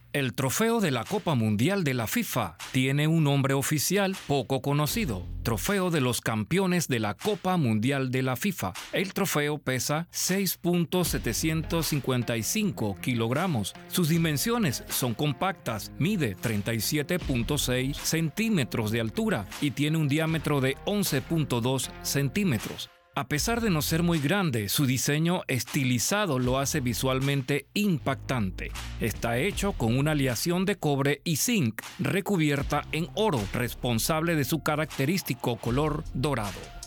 El trofeo de la Copa Mundial de la FIFA tiene un nombre oficial poco conocido: Trofeo de los Campeones de la Copa Mundial de la FIFA. El trofeo pesa 6.755 kilogramos. Sus dimensiones son compactas, mide 37.6 centímetros de altura y tiene un diámetro de 11.2 centímetros. A pesar de no ser muy grande, su diseño estilizado lo hace visualmente impactante. Está hecho con una aleación de cobre y zinc recubierta en oro, responsable de su característico color dorado.